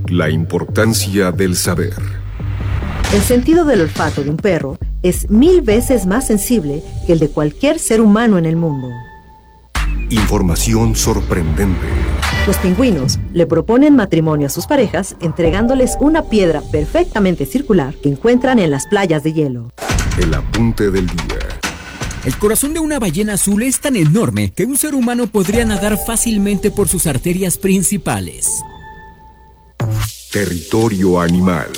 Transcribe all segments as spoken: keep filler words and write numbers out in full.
La importancia del saber. El sentido del olfato de un perro es mil veces más sensible que el de cualquier ser humano en el mundo. Información sorprendente. Los pingüinos le proponen matrimonio a sus parejas entregándoles una piedra perfectamente circular que encuentran en las playas de hielo. El apunte del día. El corazón de una ballena azul es tan enorme que un ser humano podría nadar fácilmente por sus arterias principales. Territorio animal.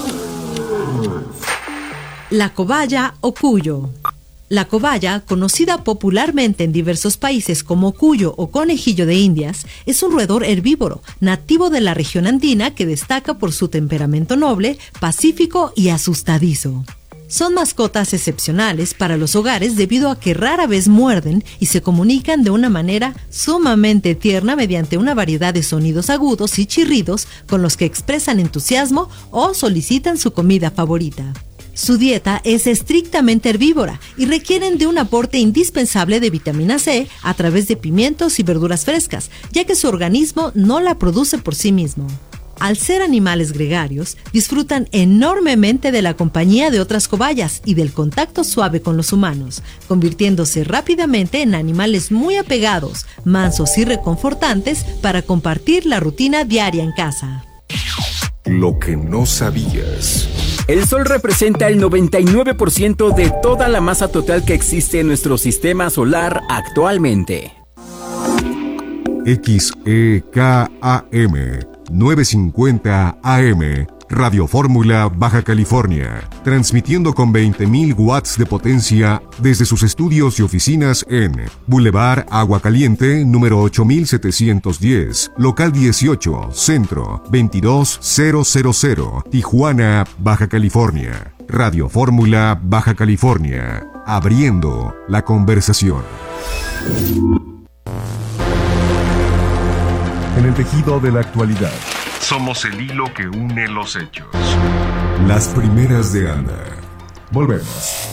La cobaya o cuyo. La cobaya, conocida popularmente en diversos países como cuyo o conejillo de Indias, es un roedor herbívoro, nativo de la región andina que destaca por su temperamento noble, pacífico y asustadizo. Son mascotas excepcionales para los hogares debido a que rara vez muerden y se comunican de una manera sumamente tierna mediante una variedad de sonidos agudos y chirridos con los que expresan entusiasmo o solicitan su comida favorita. Su dieta es estrictamente herbívora y requieren de un aporte indispensable de vitamina C a través de pimientos y verduras frescas, ya que su organismo no la produce por sí mismo. Al ser animales gregarios, disfrutan enormemente de la compañía de otras cobayas y del contacto suave con los humanos, convirtiéndose rápidamente en animales muy apegados, mansos y reconfortantes para compartir la rutina diaria en casa. Lo que no sabías. El Sol representa el noventa y nueve por ciento de toda la masa total que existe en nuestro sistema solar actualmente. X E K A M novecientos cincuenta A M, Radio Fórmula, Baja California, transmitiendo con veinte mil watts de potencia desde sus estudios y oficinas en Boulevard Agua Caliente, número ocho mil setecientos diez, local dieciocho, Centro, veintidós mil, Tijuana, Baja California. Radio Fórmula, Baja California, abriendo la conversación. En el tejido de la actualidad, somos el hilo que une los hechos. Las primeras de Anda. Volvemos.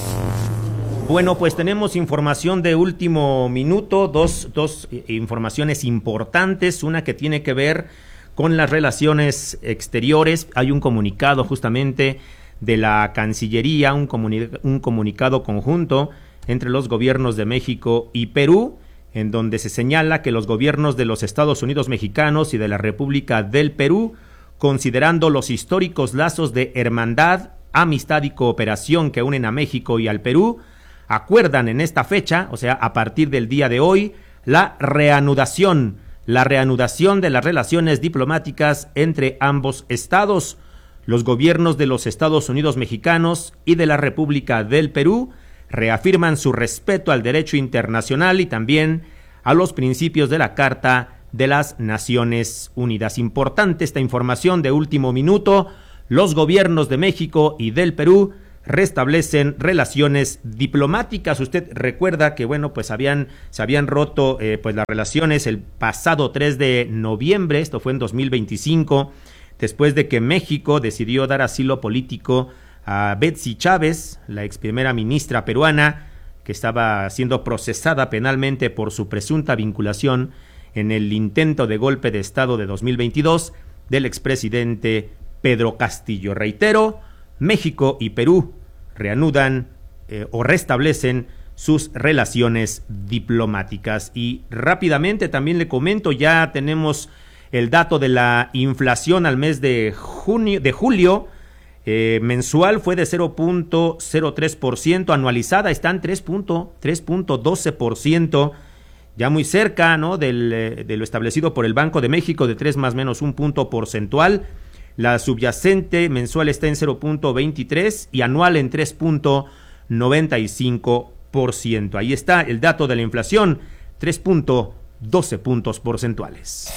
Bueno, pues tenemos información de último minuto, dos, dos informaciones importantes, una que tiene que ver con las relaciones exteriores. Hay un comunicado justamente de la Cancillería, un, comuni- un comunicado conjunto entre los gobiernos de México y Perú, en donde se señala que los gobiernos de los Estados Unidos mexicanos y de la República del Perú, considerando los históricos lazos de hermandad, amistad y cooperación que unen a México y al Perú, acuerdan en esta fecha, o sea, a partir del día de hoy, la reanudación, la reanudación de las relaciones diplomáticas entre ambos estados. Los gobiernos de los Estados Unidos mexicanos y de la República del Perú reafirman su respeto al derecho internacional y también a los principios de la Carta de las Naciones Unidas. Importante esta información de último minuto. Los gobiernos de México y del Perú restablecen relaciones diplomáticas. Usted recuerda que, bueno, pues habían, se habían roto eh, pues las relaciones el pasado tres de noviembre, esto fue en dos mil veinticinco, después de que México decidió dar asilo político a Betsy Chávez, la ex primera ministra peruana, que estaba siendo procesada penalmente por su presunta vinculación en el intento de golpe de Estado de dos mil veintidós del expresidente Pedro Castillo. Reitero, México y Perú reanudan eh, o restablecen sus relaciones diplomáticas. Y rápidamente también le comento, ya tenemos el dato de la inflación al mes de junio, de julio. Eh, mensual fue de cero punto cero tres por ciento, anualizada está en tres punto doce por ciento, ya muy cerca, ¿no?, del, eh, de lo establecido por el Banco de México de tres más menos un punto porcentual. La subyacente mensual está en cero punto veintitrés y anual en tres punto noventa y cinco por ciento. Ahí está el dato de la inflación, tres punto doce puntos porcentuales.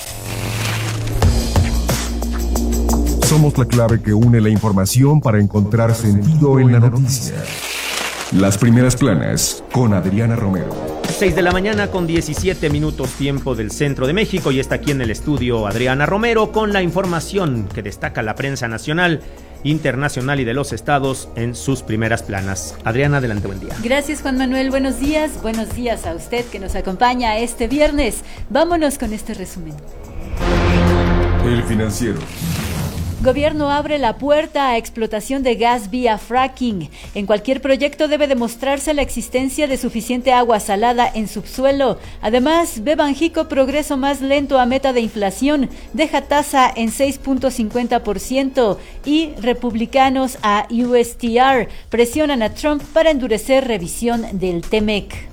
Somos la clave que une la información para encontrar sentido en la noticia. Las primeras planas con Adriana Romero. seis de la mañana con diecisiete minutos tiempo del centro de México y está aquí en el estudio Adriana Romero con la información que destaca la prensa nacional, internacional y de los estados en sus primeras planas. Adriana, adelante, buen día. Gracias, Juan Manuel, buenos días, buenos días a usted que nos acompaña este viernes. Vámonos con este resumen. El Financiero. Gobierno abre la puerta a explotación de gas vía fracking. En cualquier proyecto debe demostrarse la existencia de suficiente agua salada en subsuelo. Además, ve Banjico progreso más lento a meta de inflación, deja tasa en seis punto cincuenta por ciento y republicanos a U S T R presionan a Trump para endurecer revisión del T-MEC.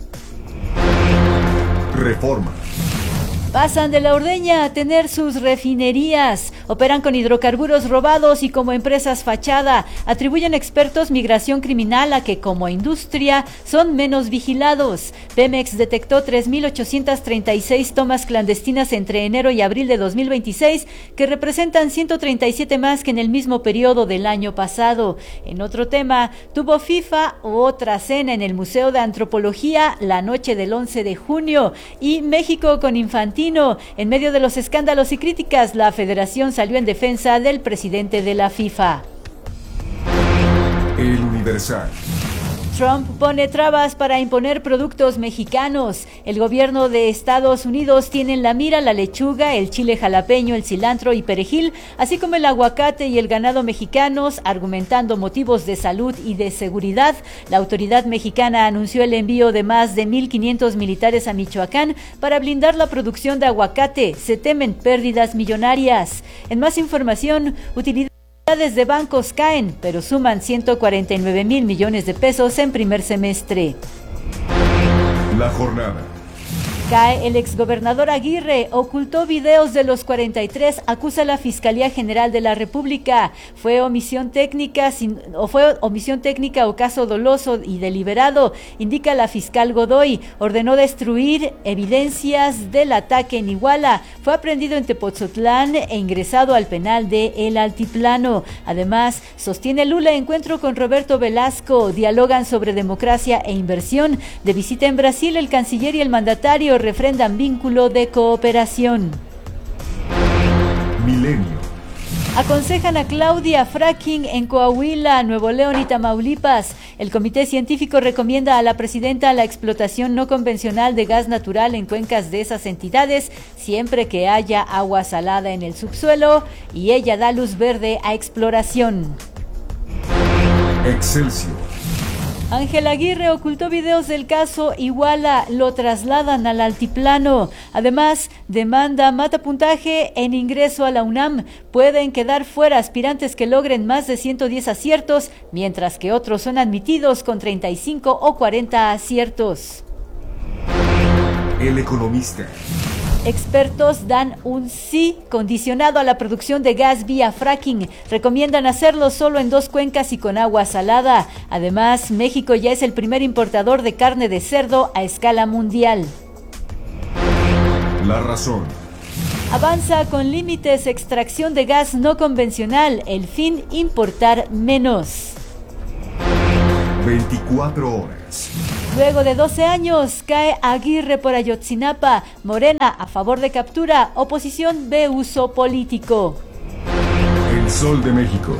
Reforma. Pasan de la ordeña a tener sus refinerías, operan con hidrocarburos robados y como empresas fachada, atribuyen expertos migración criminal a que como industria son menos vigilados. Pemex detectó tres mil ochocientas treinta y seis tomas clandestinas entre enero y abril de dos mil veintiséis, que representan ciento treinta y siete más que en el mismo periodo del año pasado. En otro tema, tuvo FIFA otra cena en el Museo de Antropología la noche del once de junio y México con Infantino. En medio de los escándalos y críticas, la federación salió en defensa del presidente de la FIFA. El Universal. Trump pone trabas para imponer productos mexicanos. El gobierno de Estados Unidos tiene en la mira la lechuga, el chile jalapeño, el cilantro y perejil, así como el aguacate y el ganado mexicanos, argumentando motivos de salud y de seguridad. La autoridad mexicana anunció el envío de más de mil quinientos militares a Michoacán para blindar la producción de aguacate. Se temen pérdidas millonarias. En más información, utilidades de bancos caen, pero suman ciento cuarenta y nueve mil millones de pesos en primer semestre. La jornada. Cae el exgobernador Aguirre, ocultó videos de los cuarenta y tres, acusa a la Fiscalía General de la República. Fue omisión técnica sin, o fue omisión técnica o caso doloso y deliberado, indica la fiscal Godoy. Ordenó destruir evidencias del ataque en Iguala. Fue aprehendido en Tepoztlán e ingresado al penal de El Altiplano. Además, sostiene Lula encuentro con Roberto Velasco. Dialogan sobre democracia e inversión. De visita en Brasil, el canciller y el mandatario refrendan vínculo de cooperación. Milenio. Aconsejan a Claudia fracking en Coahuila, Nuevo León y Tamaulipas. El comité científico recomienda a la presidenta la explotación no convencional de gas natural en cuencas de esas entidades, siempre que haya agua salada en el subsuelo, y ella da luz verde a exploración. Excelsior. Ángel Aguirre ocultó videos del caso Iguala, lo trasladan al altiplano. Además, demanda mata puntaje en ingreso a la UNAM. Pueden quedar fuera aspirantes que logren más de ciento diez aciertos, mientras que otros son admitidos con treinta y cinco o cuarenta aciertos. El Economista. Expertos dan un sí condicionado a la producción de gas vía fracking. Recomiendan hacerlo solo en dos cuencas y con agua salada. Además, México ya es el primer importador de carne de cerdo a escala mundial. La Razón. Avanza con límites extracción de gas no convencional. El fin, importar menos. veinticuatro horas. Luego de doce años, cae Aguirre por Ayotzinapa. Morena a favor de captura. Oposición ve uso político. El Sol de México.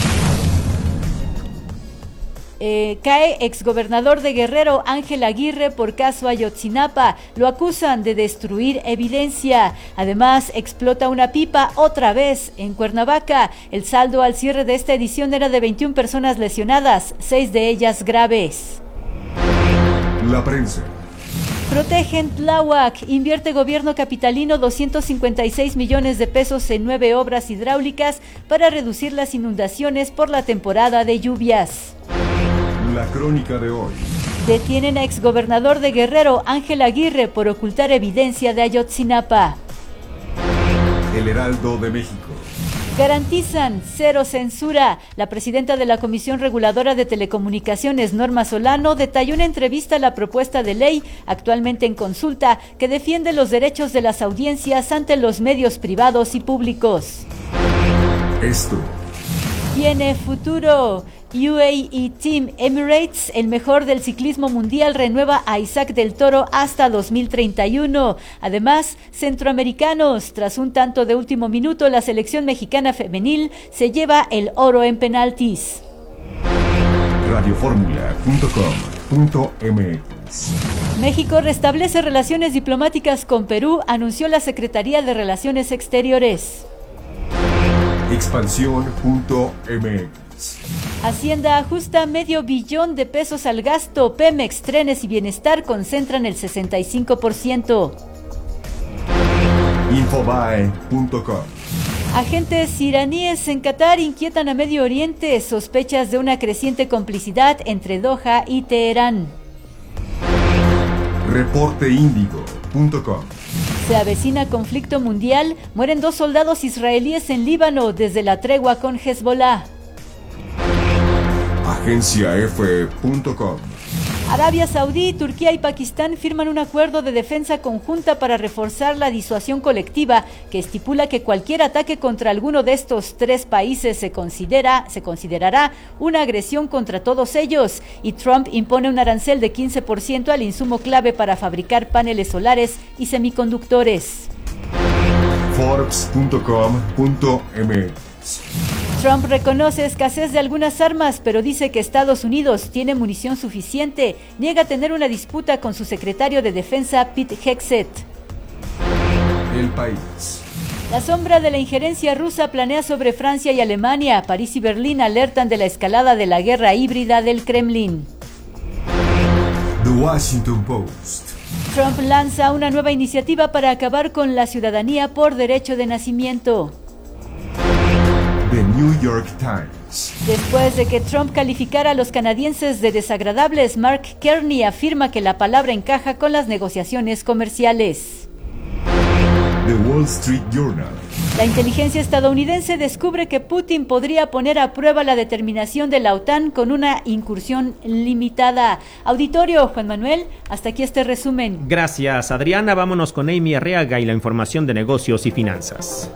Eh, cae exgobernador de Guerrero Ángel Aguirre por caso Ayotzinapa. Lo acusan de destruir evidencia. Además, explota una pipa otra vez en Cuernavaca. El saldo al cierre de esta edición era de veintiuna personas lesionadas, seis de ellas graves. La Prensa. Protegen Tláhuac. Invierte gobierno capitalino doscientos cincuenta y seis millones de pesos en nueve obras hidráulicas para reducir las inundaciones por la temporada de lluvias. La Crónica de hoy. Detienen a exgobernador de Guerrero Ángel Aguirre por ocultar evidencia de Ayotzinapa. El Heraldo de México. Garantizan cero censura. La presidenta de la Comisión Reguladora de Telecomunicaciones, Norma Solano, detalló en entrevista la propuesta de ley actualmente en consulta que defiende los derechos de las audiencias ante los medios privados y públicos. Esto. Tiene futuro. U A E Team Emirates, el mejor del ciclismo mundial, renueva a Isaac del Toro hasta dos mil treinta y uno. Además, centroamericanos, tras un tanto de último minuto, la selección mexicana femenil se lleva el oro en penaltis. radioformula punto com punto m x. México restablece relaciones diplomáticas con Perú, anunció la Secretaría de Relaciones Exteriores. Expansión punto m x. Hacienda ajusta medio billón de pesos al gasto. Pemex, Trenes y Bienestar concentran el sesenta y cinco por ciento. Infobae punto com. Agentes iraníes en Qatar inquietan a Medio Oriente. Sospechas de una creciente complicidad entre Doha y Teherán. Reporte Índigo punto com. Se avecina conflicto mundial. Mueren dos soldados israelíes en Líbano desde la tregua con Hezbollah. Agencia F punto com. Arabia Saudí, Turquía y Pakistán firman un acuerdo de defensa conjunta para reforzar la disuasión colectiva que estipula que cualquier ataque contra alguno de estos tres países se considera, se considerará una agresión contra todos ellos. Y Trump impone un arancel de quince por ciento al insumo clave para fabricar paneles solares y semiconductores. Forbes punto com punto m x. Trump reconoce escasez de algunas armas, pero dice que Estados Unidos tiene munición suficiente. Niega tener una disputa con su secretario de Defensa, Pete Hegseth. El País. La sombra de la injerencia rusa planea sobre Francia y Alemania. París y Berlín alertan de la escalada de la guerra híbrida del Kremlin. The Washington Post. Trump lanza una nueva iniciativa para acabar con la ciudadanía por derecho de nacimiento. The New York Times. Después de que Trump calificara a los canadienses de desagradables, Mark Kearney afirma que la palabra encaja con las negociaciones comerciales. The Wall Street Journal. La inteligencia estadounidense descubre que Putin podría poner a prueba la determinación de la OTAN con una incursión limitada. Auditorio, Juan Manuel, hasta aquí este resumen. Gracias, Adriana. Vámonos con Amy Arriaga y la información de negocios y finanzas.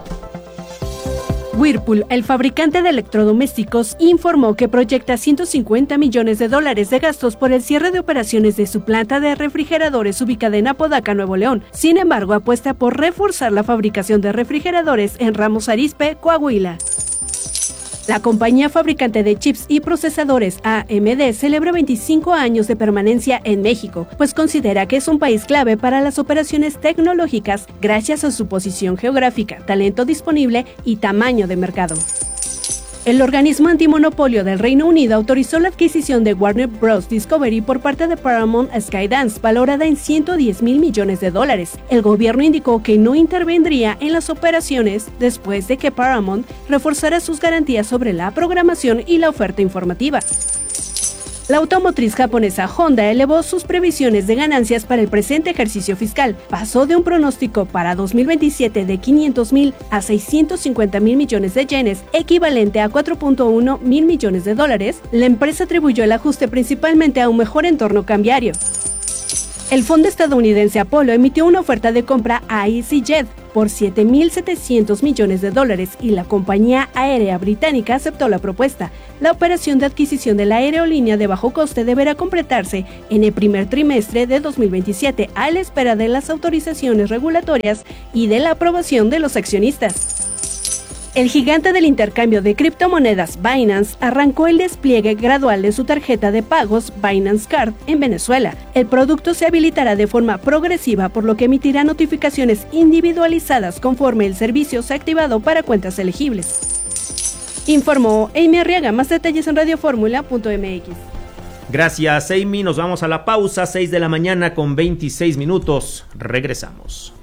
Whirlpool, el fabricante de electrodomésticos, informó que proyecta ciento cincuenta millones de dólares de gastos por el cierre de operaciones de su planta de refrigeradores ubicada en Apodaca, Nuevo León. Sin embargo, apuesta por reforzar la fabricación de refrigeradores en Ramos Arizpe, Coahuila. La compañía fabricante de chips y procesadores A M D celebra veinticinco años de permanencia en México, pues considera que es un país clave para las operaciones tecnológicas gracias a su posición geográfica, talento disponible y tamaño de mercado. El organismo antimonopolio del Reino Unido autorizó la adquisición de Warner Bros. Discovery por parte de Paramount Skydance, valorada en ciento diez mil millones de dólares. El gobierno indicó que no intervendría en las operaciones después de que Paramount reforzara sus garantías sobre la programación y la oferta informativa. La automotriz japonesa Honda elevó sus previsiones de ganancias para el presente ejercicio fiscal. Pasó de un pronóstico para dos mil veintisiete de quinientos mil a seiscientos cincuenta mil millones de yenes, equivalente a cuatro punto uno mil millones de dólares. La empresa atribuyó el ajuste principalmente a un mejor entorno cambiario. El fondo estadounidense Apollo emitió una oferta de compra a EasyJet por siete mil setecientos millones de dólares y la compañía aérea británica aceptó la propuesta. La operación de adquisición de la aerolínea de bajo coste deberá completarse en el primer trimestre de dos mil veintisiete a la espera de las autorizaciones regulatorias y de la aprobación de los accionistas. El gigante del intercambio de criptomonedas Binance arrancó el despliegue gradual de su tarjeta de pagos Binance Card en Venezuela. El producto se habilitará de forma progresiva, por lo que emitirá notificaciones individualizadas conforme el servicio sea activado para cuentas elegibles. Informó Amy Arriaga. Más detalles en radioformula punto m x. Gracias, Amy. Nos vamos a la pausa, seis de la mañana con veintiséis minutos. Regresamos.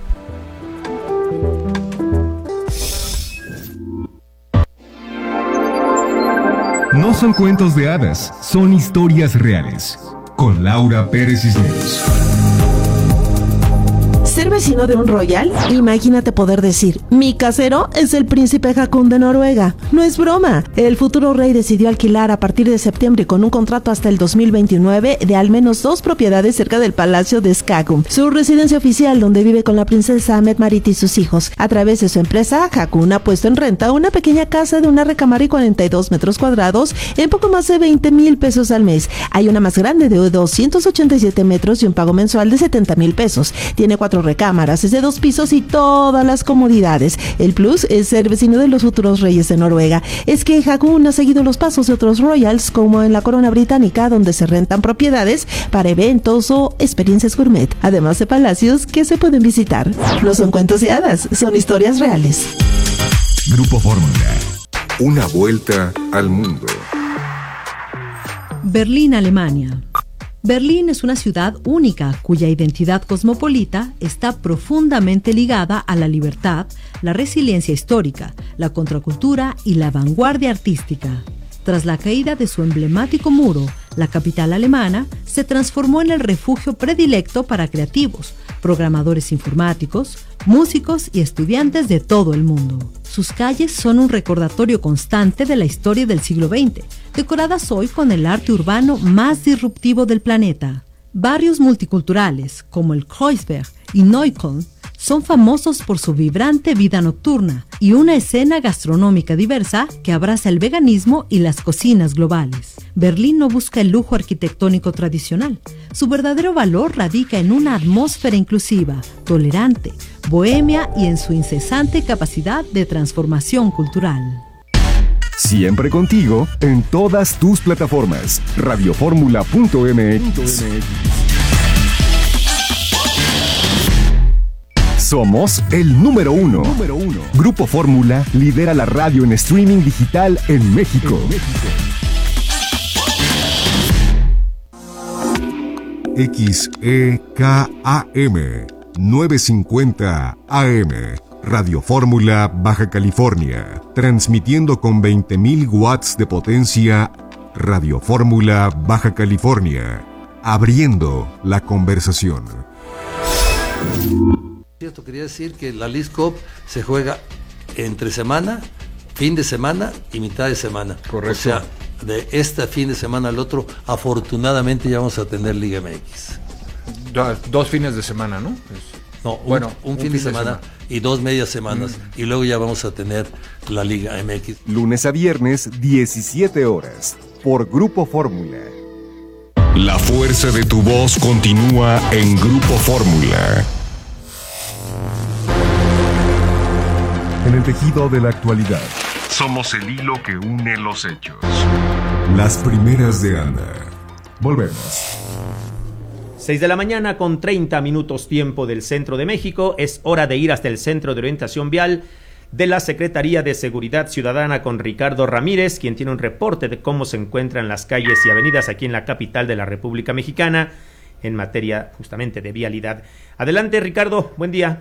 No son cuentos de hadas, son historias reales. Con Laura Pérez Cisneros. ¿Ser vecino de un royal? Imagínate poder decir, mi casero es el príncipe Haakon de Noruega. No es broma. El futuro rey decidió alquilar a partir de septiembre con un contrato hasta el dos mil veintinueve de al menos dos propiedades cerca del palacio de Skagun, su residencia oficial donde vive con la princesa Mette-Marit y sus hijos. A través de su empresa, Haakon ha puesto en renta una pequeña casa de una recámara y cuarenta y dos metros cuadrados en poco más de veinte mil pesos al mes. Hay una más grande de doscientos ochenta y siete metros y un pago mensual de setenta mil pesos. Tiene cuatro recámaras, es de dos pisos y todas las comodidades. El plus es ser vecino de los futuros reyes de Noruega. Es que Haakon ha seguido los pasos de otros royals, como en la corona británica, donde se rentan propiedades para eventos o experiencias gourmet, además de palacios que se pueden visitar. No son cuentos de hadas, son historias reales. Grupo Fórmula. Una vuelta al mundo. Berlín, Alemania. Berlín es una ciudad única cuya identidad cosmopolita está profundamente ligada a la libertad, la resiliencia histórica, la contracultura y la vanguardia artística. Tras la caída de su emblemático muro, la capital alemana se transformó en el refugio predilecto para creativos, programadores informáticos, músicos y estudiantes de todo el mundo. Sus calles son un recordatorio constante de la historia del siglo veinte, decoradas hoy con el arte urbano más disruptivo del planeta. Barrios multiculturales como el Kreuzberg y Neukölln son famosos por su vibrante vida nocturna y una escena gastronómica diversa que abraza el veganismo y las cocinas globales. Berlín no busca el lujo arquitectónico tradicional. Su verdadero valor radica en una atmósfera inclusiva, tolerante, bohemia y en su incesante capacidad de transformación cultural. Siempre contigo en todas tus plataformas. radioformula punto m x. Somos el número uno. número uno. Grupo Fórmula lidera la radio en streaming digital en México. En México. X E K A M novecientos cincuenta A M Radio Fórmula Baja California, transmitiendo con veinte mil watts de potencia. Radio Fórmula Baja California, abriendo la conversación. Esto quería decir que la Leagues Cup se juega entre semana, fin de semana y mitad de semana. Correcto. O sea, de este fin de semana al otro, afortunadamente ya vamos a tener Liga M X. Do, dos fines de semana, ¿no? Es, no, un, bueno, un, un fin, fin de, semana de semana y dos medias semanas, mm. y luego ya vamos a tener la Liga M X. Lunes a viernes, diecisiete horas, por Grupo Fórmula. La fuerza de tu voz continúa en Grupo Fórmula. En el tejido de la actualidad, somos el hilo que une los hechos. Las primeras de Ana. Volvemos. seis de la mañana con treinta minutos tiempo del centro de México. Es hora de ir hasta el Centro de Orientación Vial de la Secretaría de Seguridad Ciudadana con Ricardo Ramírez, quien tiene un reporte de cómo se encuentran las calles y avenidas aquí en la capital de la República Mexicana en materia justamente de vialidad. Adelante, Ricardo, buen día.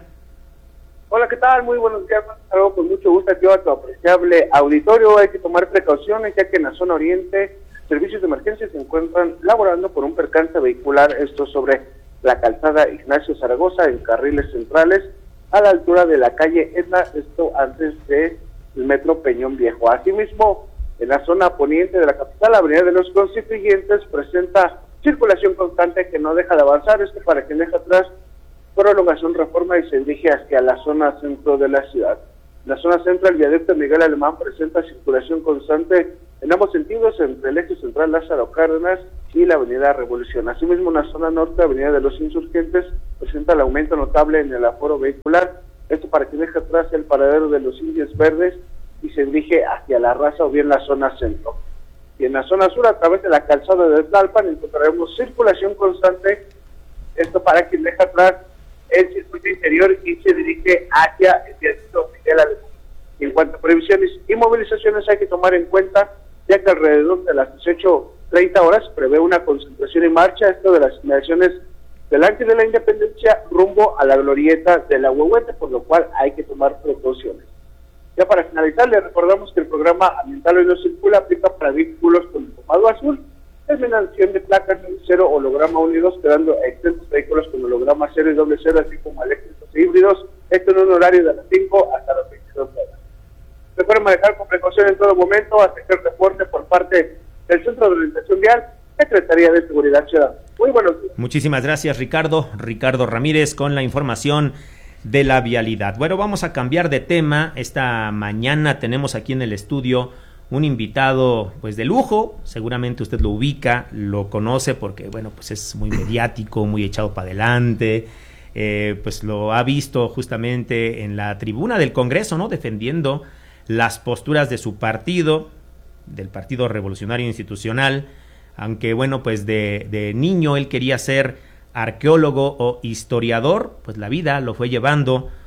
Hola, ¿qué tal? Muy buenos días. Saludo con mucho gusto aquí a tu apreciable auditorio. Hay que tomar precauciones ya que en la zona oriente servicios de emergencia se encuentran laborando por un percance vehicular, esto sobre la calzada Ignacio Zaragoza en carriles centrales a la altura de la calle Etna, esto antes del metro Peñón Viejo. Asimismo, en la zona poniente de la capital, la avenida de los Constituyentes presenta circulación constante que no deja de avanzar, esto para quien deja atrás prolongación Reforma y se dirige hacia la zona centro de la ciudad. En la zona centro, el viaducto Miguel Alemán presenta circulación constante en ambos sentidos entre el eje central Lázaro Cárdenas y la avenida Revolución. Asimismo, en la zona norte, avenida de los Insurgentes, presenta el aumento notable en el aforo vehicular, esto para que deje atrás el paradero de los Indios Verdes y se dirige hacia la Raza o bien la zona centro. Y en la zona sur, a través de la calzada de Tlalpan, encontraremos circulación constante, esto para quien deja atrás el circuito interior y se dirige hacia el viaducto Miguel Alemán. En cuanto a previsiones y movilizaciones, hay que tomar en cuenta, ya que alrededor de las dieciocho treinta horas prevé una concentración en marcha, esto de las inmediaciones del Ángel de la Independencia rumbo a la glorieta de la Huehuete, por lo cual hay que tomar precauciones. Ya para finalizar, les recordamos que el programa Ambiental Hoy No Circula aplica para vehículos con el pomado azul, terminación de placas cero, holograma unidos, quedando exentos vehículos con holograma cero y doble cero, así como eléctricos e híbridos, esto en un horario de las cinco hasta las veintidós horas. Recuerden manejar con precaución en todo momento, hasta que el reporte por parte del Centro de Orientación Vial, Secretaría de Seguridad Ciudadana. Muy buenos días. Muchísimas gracias, Ricardo. Ricardo Ramírez con la información de la vialidad. Bueno, vamos a cambiar de tema. Esta mañana tenemos aquí en el estudio un invitado pues de lujo, seguramente usted lo ubica, lo conoce porque bueno, pues es muy mediático, muy echado para adelante, eh, pues lo ha visto justamente en la tribuna del Congreso, ¿no? Defendiendo las posturas de su partido, del Partido Revolucionario Institucional, aunque bueno, pues de, de niño él quería ser arqueólogo o historiador, pues la vida lo fue llevando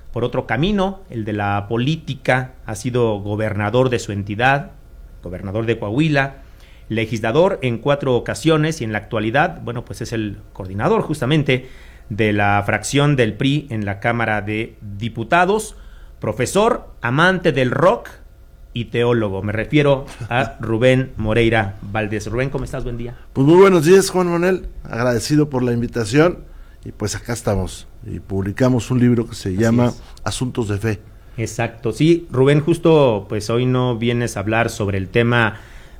por otro camino, el de la política. Ha sido gobernador de su entidad, gobernador de Coahuila, legislador en cuatro ocasiones y en la actualidad, bueno, pues es el coordinador justamente de la fracción del P R I en la Cámara de Diputados, profesor, amante del rock y teólogo. Me refiero a Rubén Moreira Valdés. Rubén, ¿cómo estás? Buen día. Pues muy buenos días, Juan Manuel. Agradecido por la invitación y pues acá estamos y publicamos un libro que se Así llama es. Asuntos de Fe. Exacto, sí, Rubén, justo pues hoy no vienes a hablar sobre el tema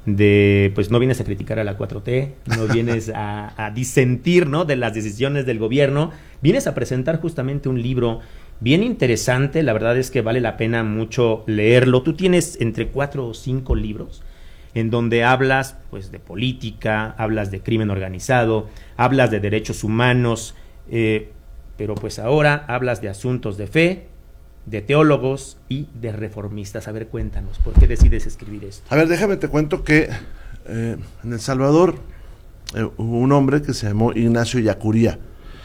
de, pues no vienes a criticar a la cuatro T, no vienes a, a disentir, ¿no?, de las decisiones del gobierno, vienes a presentar justamente un libro bien interesante. La verdad es que vale la pena mucho leerlo. Tú tienes entre cuatro o cinco libros en donde hablas pues de política, hablas de crimen organizado, hablas de derechos humanos, eh, pero pues ahora hablas de asuntos de fe, de teólogos y de reformistas. A ver, cuéntanos, ¿por qué decides escribir esto? A ver, déjame te cuento que eh, en El Salvador eh, hubo un hombre que se llamó Ignacio Yacuría.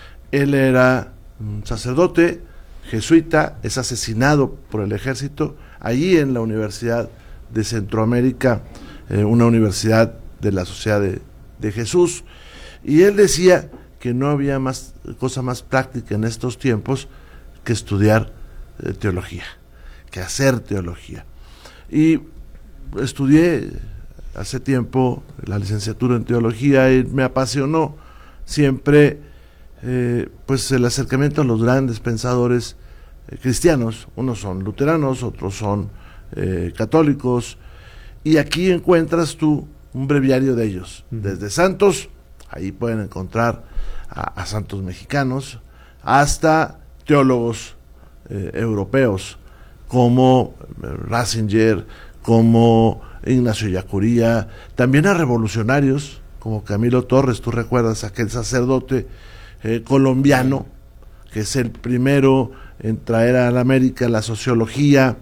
Él era un sacerdote jesuita, es asesinado por el ejército allí en la Universidad de Centroamérica, eh, una universidad de la Sociedad de, de Jesús, y él decía que no había más cosa más práctica en estos tiempos que estudiar teología, que hacer teología. Y estudié hace tiempo la licenciatura en teología y me apasionó siempre eh, pues el acercamiento a los grandes pensadores eh, cristianos. Unos son luteranos, otros son eh, católicos, y aquí encuentras tú un breviario de ellos, uh-huh. desde santos, ahí pueden encontrar a, a santos mexicanos, hasta teólogos Eh, europeos como eh, Ratzinger, como Ignacio Yacuría, también a revolucionarios como Camilo Torres. Tú recuerdas aquel sacerdote eh, colombiano que es el primero en traer a la América la sociología,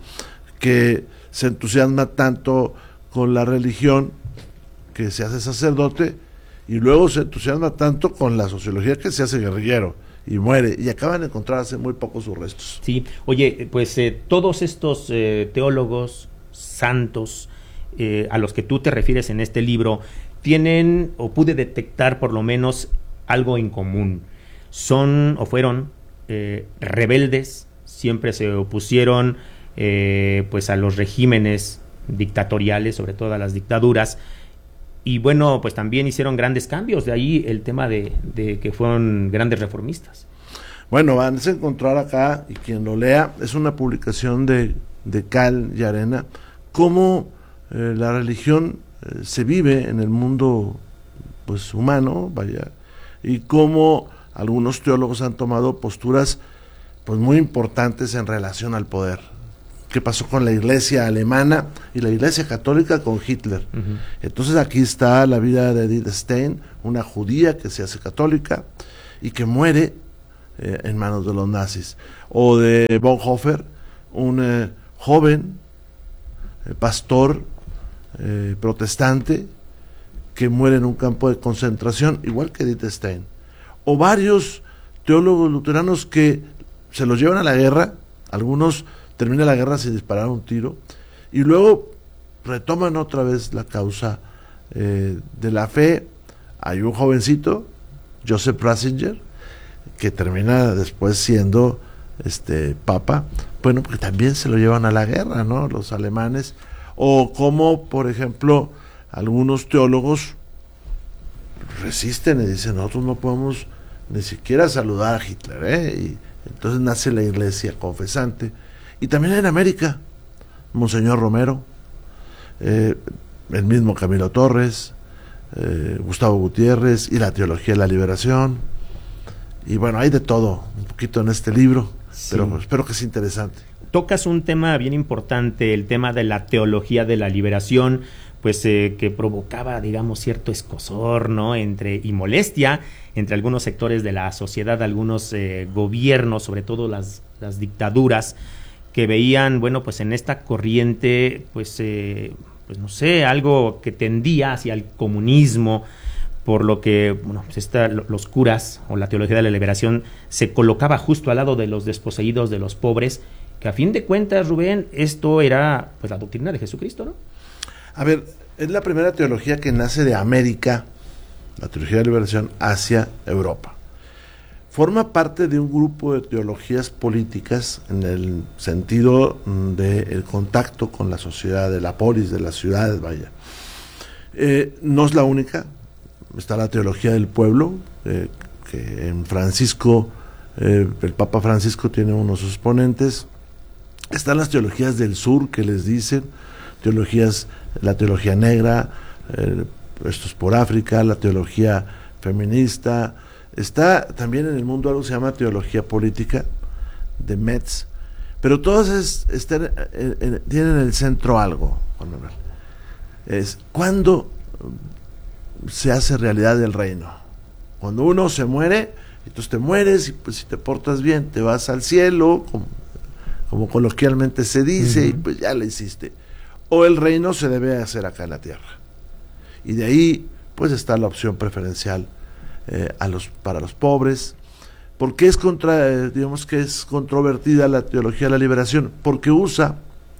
que se entusiasma tanto con la religión que se hace sacerdote y luego se entusiasma tanto con la sociología que se hace guerrillero y muere, y acaban de encontrar hace muy poco sus restos. Sí, oye, pues eh, todos estos eh, teólogos santos eh, a los que tú te refieres en este libro tienen, o pude detectar por lo menos, algo en común. Son o fueron eh, rebeldes, siempre se opusieron eh, pues a los regímenes dictatoriales, sobre todo a las dictaduras. Y bueno, pues también hicieron grandes cambios, de ahí el tema de, de que fueron grandes reformistas. Bueno, van a encontrar acá, y quien lo lea, es una publicación de, de cal y arena, cómo eh, la religión eh, se vive en el mundo pues humano, vaya, y cómo algunos teólogos han tomado posturas pues muy importantes en relación al poder. ¿Qué pasó con la iglesia alemana y la iglesia católica con Hitler? Uh-huh. Entonces aquí está la vida de Edith Stein, una judía que se hace católica y que muere eh, en manos de los nazis. O de Bonhoeffer, un eh, joven eh, pastor eh, protestante que muere en un campo de concentración, igual que Edith Stein. O varios teólogos luteranos que se los llevan a la guerra, algunos termina la guerra sin disparar un tiro, y luego retoman otra vez la causa eh, de la fe. Hay un jovencito, Joseph Ratzinger, que termina después siendo este papa, bueno, porque también se lo llevan a la guerra, ¿no?, los alemanes. O como, por ejemplo, algunos teólogos resisten y dicen, nosotros no podemos ni siquiera saludar a Hitler, ¿eh? Y entonces nace la iglesia confesante. Y también en América, Monseñor Romero, eh, el mismo Camilo Torres, eh, Gustavo Gutiérrez y la teología de la liberación. Y bueno, hay de todo, un poquito en este libro, sí. Pero espero que sea interesante. Tocas un tema bien importante, el tema de la teología de la liberación, pues eh, que provocaba, digamos, cierto escozor, ¿no?, entre y molestia entre algunos sectores de la sociedad, algunos eh, gobiernos, sobre todo las, las dictaduras, que veían, bueno, pues en esta corriente, pues, eh, pues no sé, algo que tendía hacia el comunismo, por lo que bueno, pues esta, los curas o la teología de la liberación se colocaba justo al lado de los desposeídos, de los pobres, que a fin de cuentas, Rubén, esto era pues la doctrina de Jesucristo, ¿no? A ver, es la primera teología que nace de América, la teología de la liberación, hacia Europa. Forma parte de un grupo de teologías políticas en el sentido del contacto con la sociedad, de la polis, de las ciudades, vaya. Eh, no es la única, está la teología del pueblo, eh, que en Francisco, eh, el Papa Francisco tiene uno de sus exponentes. Están las teologías del sur, que les dicen, teologías, la teología negra, eh, esto es por África, la teología feminista. Está también en el mundo algo que se llama teología política, de Metz, pero todas es, están, en, en, tienen en el centro algo, Juan Manuel. Es cuando se hace realidad el reino. Cuando uno se muere, entonces te mueres y pues si te portas bien te vas al cielo, como, como coloquialmente se dice, uh-huh. y pues ya le hiciste. O el reino se debe hacer acá en la tierra. Y de ahí pues está la opción preferencial eh, a los, para los pobres. ¿Por qué es contra, eh, digamos que es controvertida la teología de la liberación? Porque usa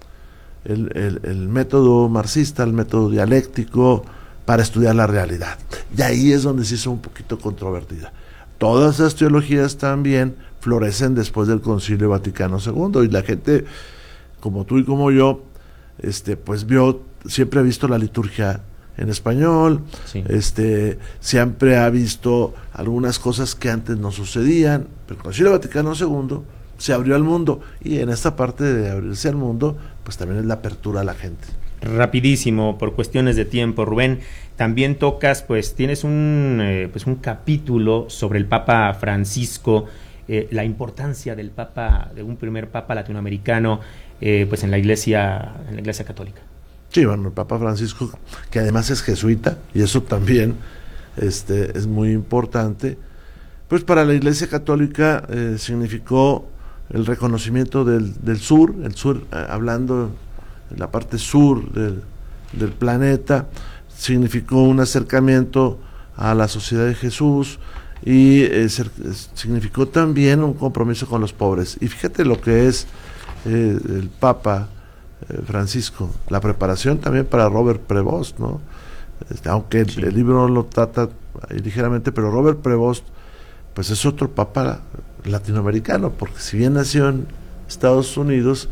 el, el, el método marxista, el método dialéctico, para estudiar la realidad. Y ahí es donde se hizo un poquito controvertida. Todas esas teologías también florecen después del Concilio Vaticano segundo, y la gente, como tú y como yo, este, pues vio, siempre ha visto la liturgia en español, sí. este, siempre ha visto algunas cosas que antes no sucedían, pero el Concilio Vaticano segundo se abrió al mundo, y en esta parte de abrirse al mundo, pues también es la apertura a la gente. Rapidísimo, por cuestiones de tiempo, Rubén, también tocas, pues tienes un, eh, pues un capítulo sobre el Papa Francisco, eh, la importancia del Papa, de un primer Papa latinoamericano, eh, pues en la Iglesia, en la Iglesia Católica. Sí, bueno, el Papa Francisco, que además es jesuita, y eso también este, es muy importante, pues para la Iglesia Católica eh, significó el reconocimiento del, del sur, el sur, eh, hablando en la parte sur del, del planeta, significó un acercamiento a la sociedad de Jesús, y eh, ser, significó también un compromiso con los pobres. Y fíjate lo que es eh, el Papa eh, Francisco, la preparación también para Robert Prevost, ¿no? Este, aunque sí. el, el libro lo trata ligeramente, pero Robert Prevost pues es otro papa latinoamericano, porque si bien nació en Estados Unidos,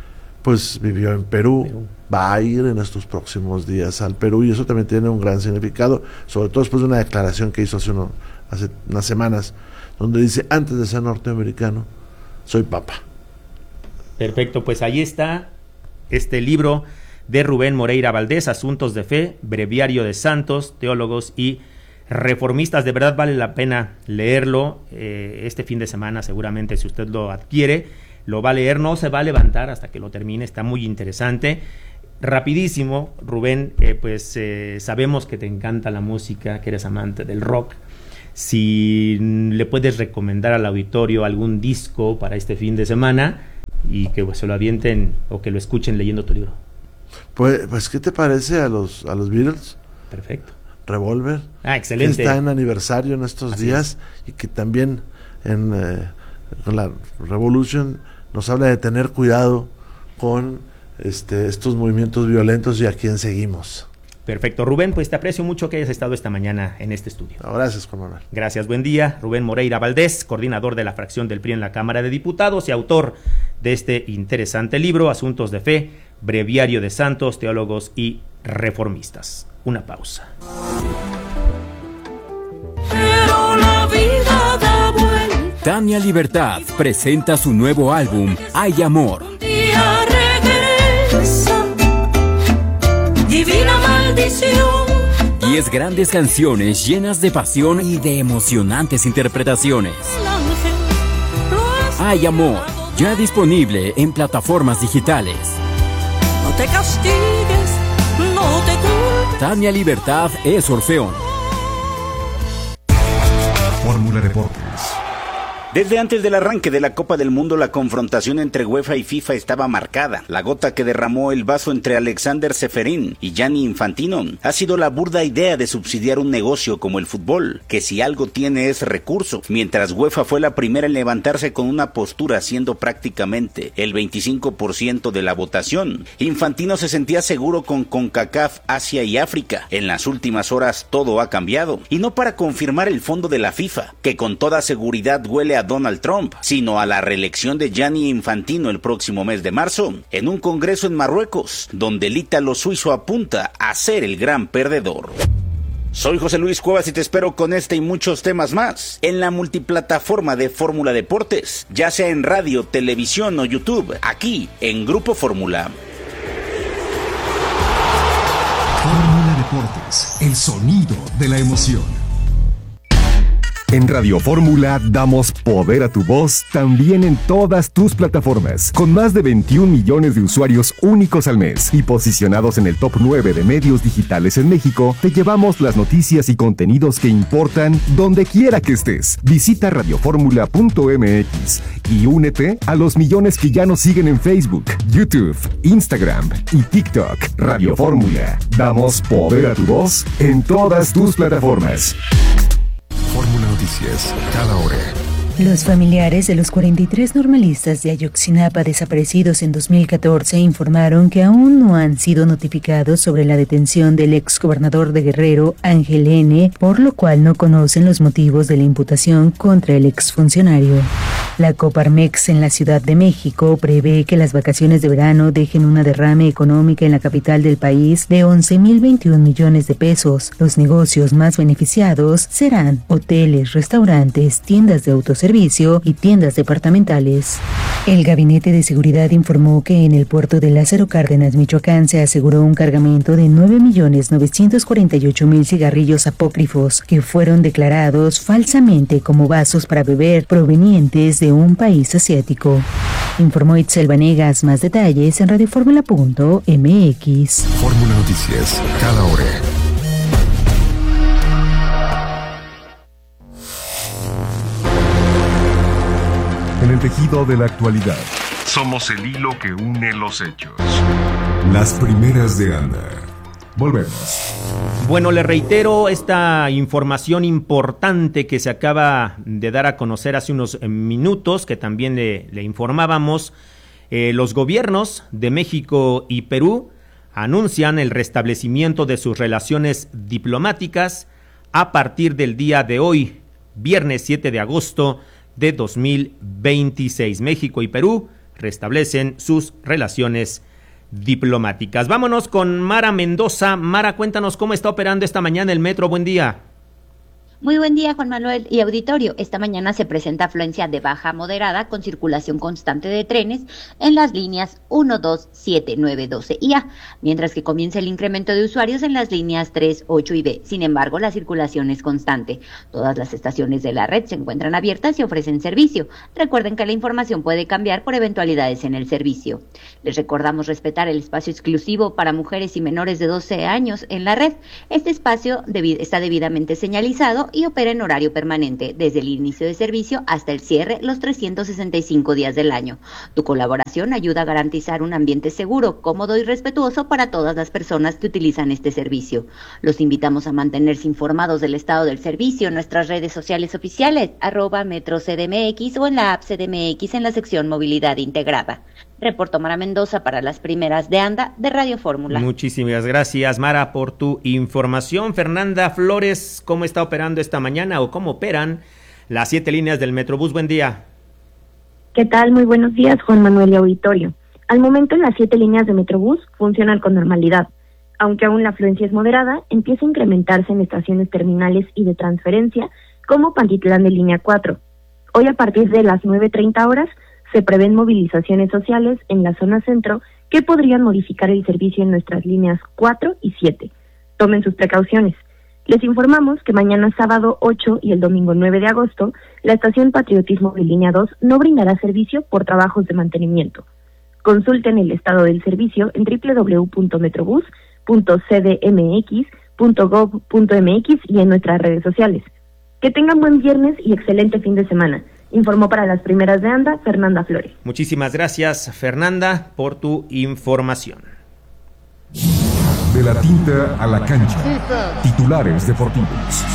pues vivió en Perú, Perú, va a ir en estos próximos días al Perú, y eso también tiene un gran significado, sobre todo después de una declaración que hizo hace, uno, hace unas semanas, donde dice, antes de ser norteamericano, soy papa. Perfecto, pues ahí está este libro de Rubén Moreira Valdés, Asuntos de Fe, Breviario de Santos, Teólogos y Reformistas. De verdad vale la pena leerlo eh, este fin de semana, seguramente si usted lo adquiere, lo va a leer, no se va a levantar hasta que lo termine, está muy interesante. Rapidísimo, Rubén, eh, pues eh, sabemos que te encanta la música, que eres amante del rock. Si le puedes recomendar al auditorio algún disco para este fin de semana y que pues, se lo avienten o que lo escuchen leyendo tu libro. Pues, pues ¿qué te parece a los, a los Beatles? Perfecto. Revolver. Ah, excelente. Que está en aniversario en estos Así días es. Y que también en eh, con la Revolution nos habla de tener cuidado con este, estos movimientos violentos y a quién seguimos. Perfecto, Rubén, pues te aprecio mucho que hayas estado esta mañana en este estudio. No, gracias, Juan Manuel. Gracias, buen día. Rubén Moreira Valdés, coordinador de la fracción del P R I en la Cámara de Diputados y autor de este interesante libro, Asuntos de Fe, Breviario de Santos, Teólogos y Reformistas. Una pausa. Pero la vida da vuelta. Tania Libertad presenta su nuevo álbum, Hay Amor. Un día regresa, divina maldición. Diez grandes canciones llenas de pasión y de emocionantes interpretaciones. Hay Amor, ya disponible en plataformas digitales. No te castigues, no te culpes. Tania Libertad es Orfeón. Fórmula Deportes. Desde antes del arranque de la Copa del Mundo, la confrontación entre UEFA y FIFA estaba marcada. La gota que derramó el vaso entre Alexander Ceferín y Gianni Infantino ha sido la burda idea de subsidiar un negocio como el fútbol, que si algo tiene es recurso, mientras UEFA fue la primera en levantarse con una postura siendo prácticamente el veinticinco por ciento de la votación. Infantino se sentía seguro con CONCACAF, Asia y África. En las últimas horas todo ha cambiado, y no para confirmar el fondo de la FIFA, que con toda seguridad huele a Donald Trump, sino a la reelección de Gianni Infantino el próximo mes de marzo, en un congreso en Marruecos, donde el ítalo suizo apunta a ser el gran perdedor. Soy José Luis Cuevas y te espero con este y muchos temas más en la multiplataforma de Fórmula Deportes, ya sea en radio, televisión o YouTube, aquí en Grupo Fórmula. Fórmula Deportes, el sonido de la emoción. En Radio Fórmula damos poder a tu voz también en todas tus plataformas, con más de veintiún millones de usuarios únicos al mes y posicionados en el top nueve de medios digitales en México. Te llevamos las noticias y contenidos que importan donde quiera que estés. Visita radioformula punto m x y únete a los millones que ya nos siguen en Facebook, YouTube, Instagram y TikTok. Radio Fórmula, damos poder a tu voz en todas tus plataformas. Fórmula Noticias, cada hora. Los familiares de los cuarenta y tres normalistas de Ayotzinapa desaparecidos en dos mil catorce informaron que aún no han sido notificados sobre la detención del exgobernador de Guerrero, Ángel N., por lo cual no conocen los motivos de la imputación contra el exfuncionario. La Coparmex en la Ciudad de México prevé que las vacaciones de verano dejen una derrame económica en la capital del país de once mil veintiún millones de pesos. Los negocios más beneficiados serán hoteles, restaurantes, tiendas de autoservicio y tiendas departamentales. El Gabinete de Seguridad informó que en el puerto de Lázaro Cárdenas, Michoacán, se aseguró un cargamento de nueve millones novecientos cuarenta y ocho mil cigarrillos apócrifos que fueron declarados falsamente como vasos para beber provenientes de un país asiático. Informó Itzel Vanegas. Más detalles en radioformula punto m x. Fórmula Noticias, cada hora. En el tejido de la actualidad, somos el hilo que une los hechos. Las primeras de Anda. Volvemos. Bueno, le reitero esta información importante que se acaba de dar a conocer hace unos minutos, que también le, le informábamos. Eh, los gobiernos de México y Perú anuncian el restablecimiento de sus relaciones diplomáticas a partir del día de hoy, viernes siete de agosto de dos mil veintiséis. México y Perú restablecen sus relaciones diplomáticas. Vámonos con Mara Mendoza. Mara, cuéntanos cómo está operando esta mañana el metro. Buen día. Muy buen día, Juan Manuel y auditorio. Esta mañana se presenta afluencia de baja a moderada con circulación constante de trenes en las líneas uno, dos, siete, nueve, doce y A, mientras que comienza el incremento de usuarios en las líneas tres, ocho y B. Sin embargo, la circulación es constante. Todas las estaciones de la red se encuentran abiertas y ofrecen servicio. Recuerden que la información puede cambiar por eventualidades en el servicio. Les recordamos respetar el espacio exclusivo para mujeres y menores de doce años en la red. Este espacio debi- está debidamente señalizado y opera en horario permanente, desde el inicio de servicio hasta el cierre los trescientos sesenta y cinco días del año. Tu colaboración ayuda a garantizar un ambiente seguro, cómodo y respetuoso para todas las personas que utilizan este servicio. Los invitamos a mantenerse informados del estado del servicio en nuestras redes sociales oficiales, arroba Metro C D M X o en la app C D M X en la sección Movilidad Integrada. Reportó Mara Mendoza para las primeras de Anda de Radio Fórmula. Muchísimas gracias, Mara, por tu información. Fernanda Flores, ¿cómo está operando esta mañana o cómo operan las siete líneas del Metrobús? Buen día. ¿Qué tal? Muy buenos días, Juan Manuel y auditorio. Al momento las siete líneas de Metrobús funcionan con normalidad. Aunque aún la afluencia es moderada, empieza a incrementarse en estaciones terminales y de transferencia como Pantitlán de línea cuatro. Hoy a partir de las nueve treinta horas se prevén movilizaciones sociales en la zona centro que podrían modificar el servicio en nuestras líneas cuatro y siete. Tomen sus precauciones. Les informamos que mañana sábado ocho y el domingo nueve de agosto, la estación Patriotismo de línea dos no brindará servicio por trabajos de mantenimiento. Consulten el estado del servicio en doble u doble u doble u punto metrobús punto c d m x punto gov punto m x y en nuestras redes sociales. Que tengan buen viernes y excelente fin de semana. Informó para las primeras de ANDA, Fernanda Flores. Muchísimas gracias, Fernanda, por tu información. De la tinta a la cancha. Titulares deportivos.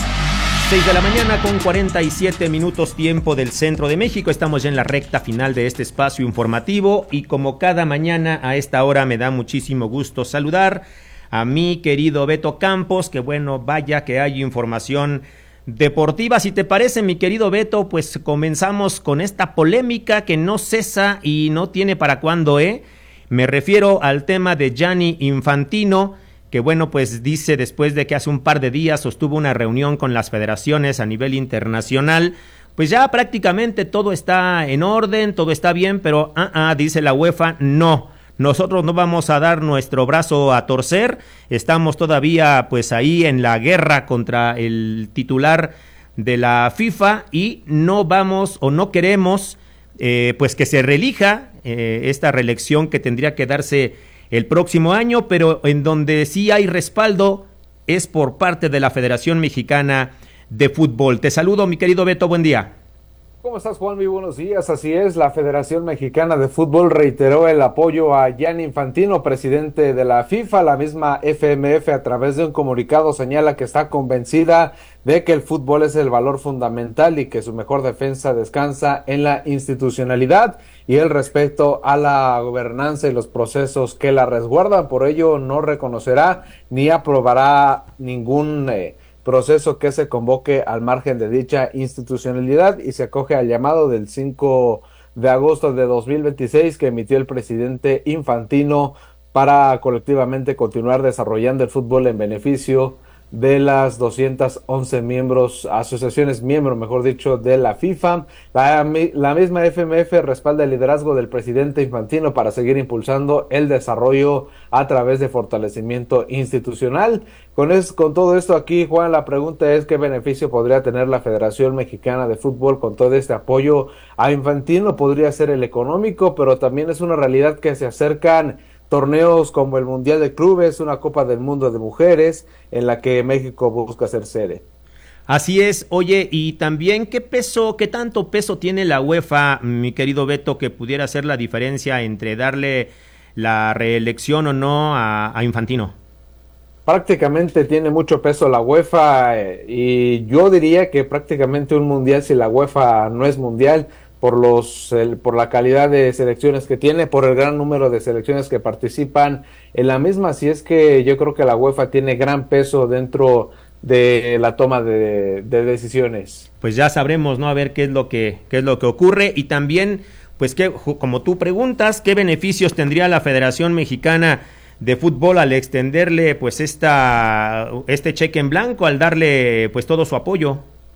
seis de la mañana con cuarenta y siete minutos tiempo del centro de México. Estamos ya en la recta final de este espacio informativo y como cada mañana a esta hora me da muchísimo gusto saludar a mi querido Beto Campos, que bueno, vaya que hay información deportiva. Si te parece, mi querido Beto, pues comenzamos con esta polémica que no cesa y no tiene para cuándo, ¿eh? Me refiero al tema de Gianni Infantino, que bueno, pues dice después de que hace un par de días sostuvo una reunión con las federaciones a nivel internacional, pues ya prácticamente todo está en orden, todo está bien, pero ah, ah, dice la UEFA, no, nosotros no vamos a dar nuestro brazo a torcer, estamos todavía pues ahí en la guerra contra el titular de la FIFA y no vamos o no queremos eh, pues que se reelija eh, esta reelección que tendría que darse el próximo año, pero en donde sí hay respaldo es por parte de la Federación Mexicana de Fútbol. Te saludo, mi querido Beto, buen día. ¿Cómo estás, Juan? Muy buenos días. Así es, la Federación Mexicana de Fútbol reiteró el apoyo a Gianni Infantino, presidente de la FIFA. La misma F M F, a través de un comunicado, señala que está convencida de que el fútbol es el valor fundamental y que su mejor defensa descansa en la institucionalidad y el respeto a la gobernanza y los procesos que la resguardan. Por ello, no reconocerá ni aprobará ningún eh, proceso que se convoque al margen de dicha institucionalidad y se acoge al llamado del cinco de agosto de dos mil veintiséis que emitió el presidente Infantino para colectivamente continuar desarrollando el fútbol en beneficio de las doscientas once miembros, asociaciones miembros, mejor dicho, de la FIFA. La, la misma F M F respalda el liderazgo del presidente Infantino para seguir impulsando el desarrollo a través de fortalecimiento institucional. Con, es, con todo esto aquí, Juan, la pregunta es qué beneficio podría tener la Federación Mexicana de Fútbol con todo este apoyo a Infantino. Podría ser el económico, pero también es una realidad que se acercan torneos como el Mundial de Clubes, una Copa del Mundo de Mujeres, en la que México busca ser sede. Así es. Oye, y también, ¿qué peso, qué tanto peso tiene la UEFA, mi querido Beto, que pudiera hacer la diferencia entre darle la reelección o no a, a Infantino? Prácticamente tiene mucho peso la UEFA eh, y yo diría que prácticamente un mundial, si la UEFA no es mundial, por los el, por la calidad de selecciones que tiene, por el gran número de selecciones que participan en la misma, así es que yo creo que la UEFA tiene gran peso dentro de la toma de, de decisiones. Pues ya sabremos, ¿no? A ver qué es lo que qué es lo que ocurre y también, pues que como tú preguntas, ¿qué beneficios tendría la Federación Mexicana de Fútbol al extenderle pues esta este cheque en blanco, al darle pues todo su apoyo?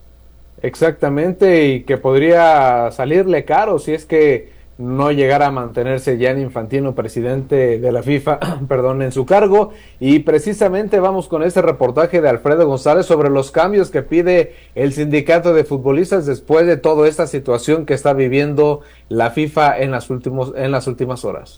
Exactamente, y que podría salirle caro si es que no llegara a mantenerse Gianni Infantino, presidente de la FIFA, perdón, en su cargo. Y precisamente vamos con este reportaje de Alfredo González sobre los cambios que pide el sindicato de futbolistas después de toda esta situación que está viviendo la FIFA en las últimos, en las últimas horas.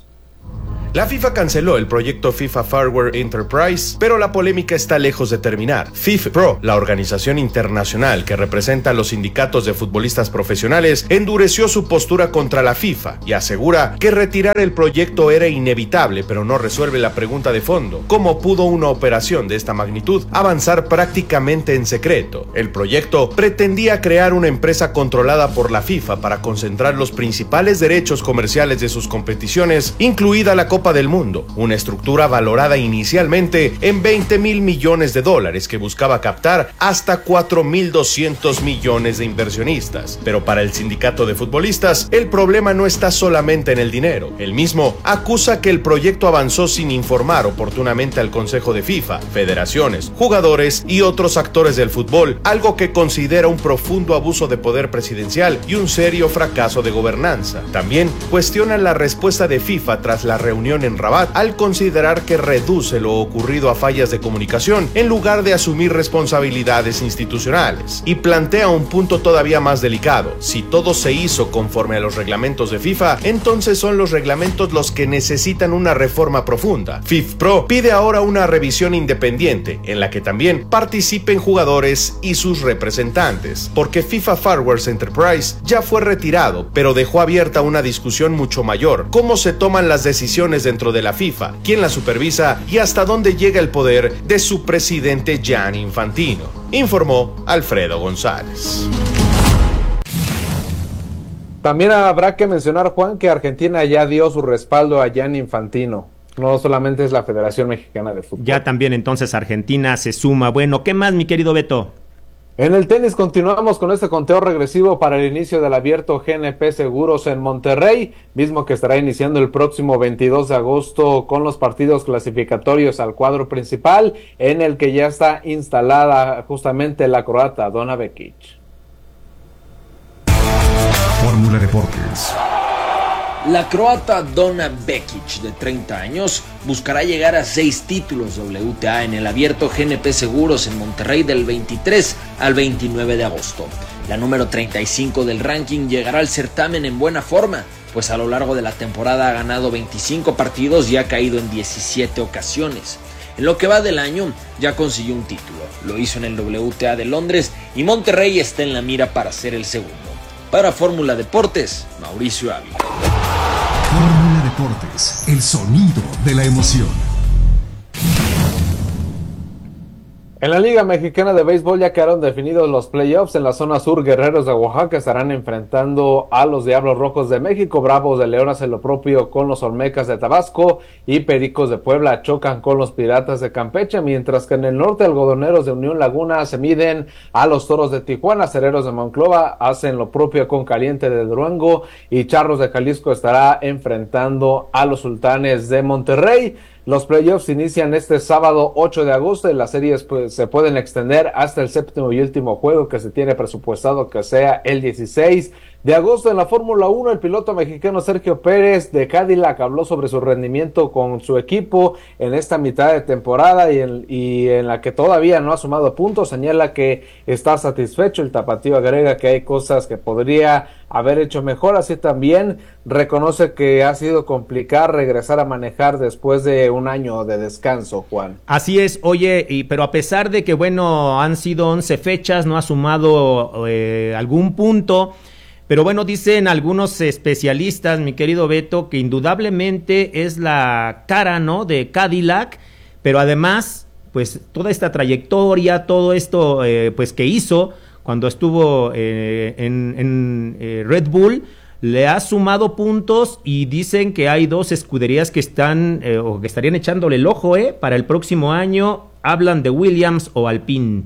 La FIFA canceló el proyecto FIFA Farware Enterprise, pero la polémica está lejos de terminar. FIFPro, la organización internacional que representa a los sindicatos de futbolistas profesionales, endureció su postura contra la FIFA y asegura que retirar el proyecto era inevitable, pero no resuelve la pregunta de fondo: ¿cómo pudo una operación de esta magnitud avanzar prácticamente en secreto? El proyecto pretendía crear una empresa controlada por la FIFA para concentrar los principales derechos comerciales de sus competiciones, incluida la Copa del Mundo, una estructura valorada inicialmente en veinte mil millones de dólares que buscaba captar hasta cuatro mil doscientos millones de inversionistas. Pero para el sindicato de futbolistas, el problema no está solamente en el dinero. El mismo acusa que el proyecto avanzó sin informar oportunamente al Consejo de FIFA, federaciones, jugadores y otros actores del fútbol, algo que considera un profundo abuso de poder presidencial y un serio fracaso de gobernanza. También cuestionan la respuesta de FIFA tras la reunión reunión en Rabat al considerar que reduce lo ocurrido a fallas de comunicación en lugar de asumir responsabilidades institucionales, y plantea un punto todavía más delicado. Si todo se hizo conforme a los reglamentos de FIFA, entonces son los reglamentos los que necesitan una reforma profunda. FIFPro pide ahora una revisión independiente en la que también participen jugadores y sus representantes, porque FIFA Farware's Enterprise ya fue retirado, pero dejó abierta una discusión mucho mayor: cómo se toman las decisiones dentro de la FIFA, quién las supervisa y hasta dónde llega el poder de su presidente Gianni Infantino, informó Alfredo González. También habrá que mencionar, Juan, que Argentina ya dio su respaldo a Gianni Infantino. No solamente es la Federación Mexicana de Fútbol. Ya también entonces Argentina se suma. Bueno, ¿qué más, mi querido Beto? En el tenis continuamos con este conteo regresivo para el inicio del abierto G N P Seguros en Monterrey, mismo que estará iniciando el próximo veintidós de agosto con los partidos clasificatorios al cuadro principal, en el que ya está instalada justamente la croata Donna Vekic. Fórmula Deportes. La croata Donna Vekic, de treinta años, buscará llegar a seis títulos W T A en el abierto G N P Seguros en Monterrey del veintitrés al veintinueve de agosto. La número treinta y cinco del ranking llegará al certamen en buena forma, pues a lo largo de la temporada ha ganado veinticinco partidos y ha caído en diecisiete ocasiones. En lo que va del año, ya consiguió un título. Lo hizo en el W T A de Londres y Monterrey está en la mira para ser el segundo. Para Fórmula Deportes, Mauricio Ávila. Fórmula Deportes, el sonido de la emoción. En la Liga Mexicana de Béisbol ya quedaron definidos los playoffs. En la zona sur, Guerreros de Oaxaca estarán enfrentando a los Diablos Rojos de México. Bravos de León hacen lo propio con los Olmecas de Tabasco y Pericos de Puebla chocan con los Piratas de Campeche, mientras que en el norte, Algodoneros de Unión Laguna se miden a los Toros de Tijuana. Cereros de Monclova hacen lo propio con Caliente de Durango y Charros de Jalisco estará enfrentando a los Sultanes de Monterrey. Los playoffs inician este sábado ocho de agosto y las series pues, se pueden extender hasta el séptimo y último juego, que se tiene presupuestado que sea el dieciséis de agosto. En la Fórmula uno, el piloto mexicano Sergio Pérez de Cadillac habló sobre su rendimiento con su equipo en esta mitad de temporada y en, y en la que todavía no ha sumado puntos. Señala que está satisfecho. El tapatío agrega que hay cosas que podría haber hecho mejor, así también reconoce que ha sido complicado regresar a manejar después de un año de descanso, Juan. Así es, oye, y, pero a pesar de que, bueno, han sido once fechas, no ha sumado eh, algún punto, pero bueno, dicen algunos especialistas, mi querido Beto, que indudablemente es la cara, ¿no?, de Cadillac, pero además, pues, toda esta trayectoria, todo esto, eh, pues, que hizo cuando estuvo eh, en, en eh, Red Bull, le ha sumado puntos y dicen que hay dos escuderías que están eh, o que estarían echándole el ojo eh, para el próximo año. Hablan de Williams o Alpine.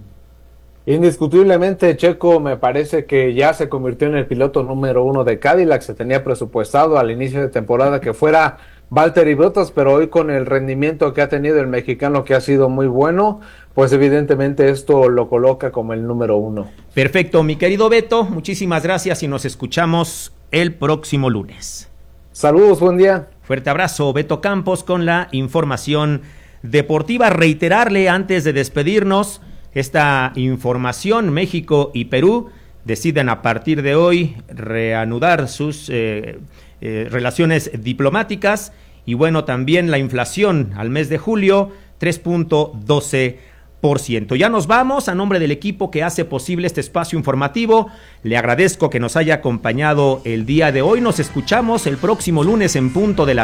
Indiscutiblemente, Checo me parece que ya se convirtió en el piloto número uno de Cadillac. Se tenía presupuestado al inicio de temporada que fuera Valtteri Bottas, pero hoy con el rendimiento que ha tenido el mexicano, que ha sido muy bueno, pues evidentemente esto lo coloca como el número uno. Perfecto, mi querido Beto, muchísimas gracias y nos escuchamos el próximo lunes. Saludos, buen día. Fuerte abrazo, Beto Campos con la información deportiva. Reiterarle antes de despedirnos esta información: México y Perú deciden a partir de hoy reanudar sus eh, eh, relaciones diplomáticas y bueno, también la inflación al mes de julio, tres punto doce por ciento. Ya nos vamos. A nombre del equipo que hace posible este espacio informativo, le agradezco que nos haya acompañado el día de hoy. Nos escuchamos el próximo lunes en punto de las